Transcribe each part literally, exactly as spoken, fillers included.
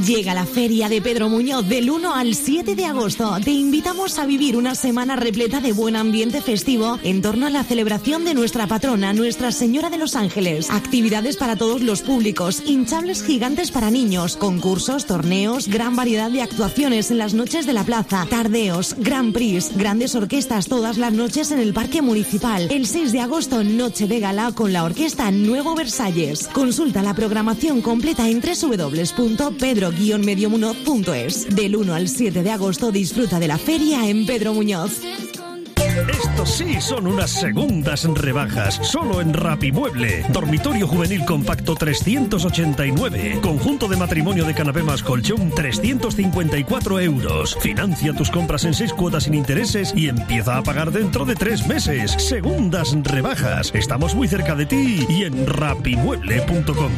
Llega la Feria de Pedro Muñoz del uno al siete de agosto. Te invitamos a vivir una semana repleta de buen ambiente festivo en torno a la celebración de nuestra patrona, Nuestra Señora de los Ángeles. Actividades para todos los públicos, hinchables gigantes para niños, concursos, torneos, gran variedad de actuaciones en las noches de la plaza, tardeos, Grand Prix, grandes orquestas todas las noches en el Parque Municipal. El seis de agosto, noche de gala con la orquesta Nuevo Versalles. Consulta la programación completa en doble u doble u doble u punto pedro guion medio muñoz punto es. Del uno al siete de agosto disfruta de la feria en Pedro Muñoz. Estos sí son unas segundas rebajas, solo en Rapimueble. Dormitorio juvenil compacto trescientos ochenta y nueve. Conjunto de matrimonio de canapé más colchón trescientos cincuenta y cuatro euros. Financia tus compras en seis cuotas sin intereses y empieza a pagar dentro de tres meses. Segundas rebajas. Estamos muy cerca de ti y en rapimueble punto com.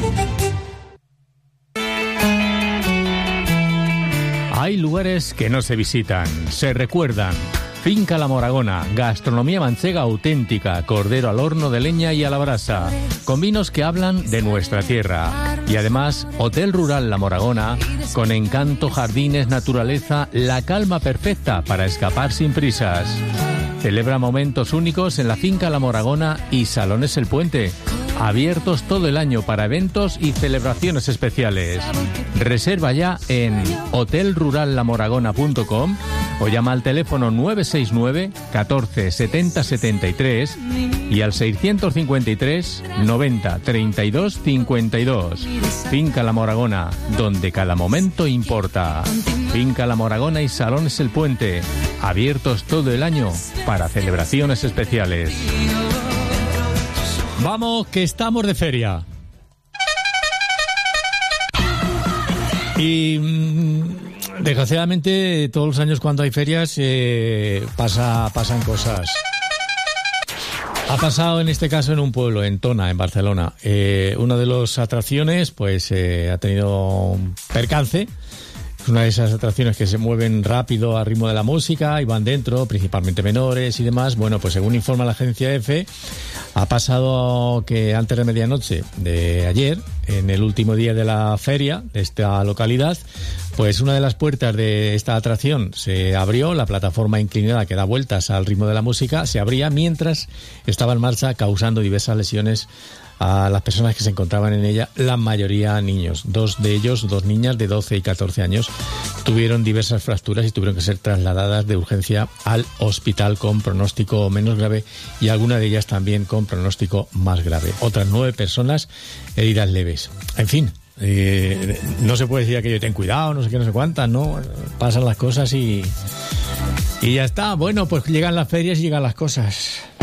Hay lugares que no se visitan, se recuerdan. Finca La Moragona, gastronomía manchega auténtica, cordero al horno de leña y a la brasa, con vinos que hablan de nuestra tierra. Y además, Hotel Rural La Moragona, con encanto, jardines, naturaleza, la calma perfecta para escapar sin prisas. Celebra momentos únicos en la Finca La Moragona y Salones El Puente, abiertos todo el año para eventos y celebraciones especiales. Reserva ya en hotel rural la moragona punto com o llama al teléfono nueve seis nueve, catorce, setenta, setenta y tres y al seiscientos cincuenta y tres, noventa, treinta y dos, cincuenta y dos. Finca La Moragona, donde cada momento importa. Finca La Moragona y Salones El Puente, abiertos todo el año para celebraciones especiales. Vamos, que estamos de feria. Y mmm, desgraciadamente todos los años cuando hay ferias eh, pasa, pasan cosas. Ha pasado en este caso en un pueblo, en Tona, en Barcelona. Eh, una de las atracciones pues eh, ha tenido un percance. Es una de esas atracciones que se mueven rápido al ritmo de la música y van dentro, principalmente menores y demás. Bueno, pues según informa la agencia EFE, ha pasado que antes de medianoche de ayer, en el último día de la feria de esta localidad, pues una de las puertas de esta atracción se abrió, la plataforma inclinada que da vueltas al ritmo de la música se abría mientras estaba en marcha, causando diversas lesiones a las personas que se encontraban en ella, la mayoría niños. Dos de ellos, dos niñas de doce y catorce años, tuvieron diversas fracturas y tuvieron que ser trasladadas de urgencia al hospital con pronóstico menos grave y alguna de ellas también con pronóstico más grave. Otras nueve personas heridas leves. En fin, eh, no se puede decir aquello, ten cuidado, no sé qué, no sé cuántas, ¿no? Pasan las cosas y, y ya está. Bueno, pues llegan las ferias y llegan las cosas.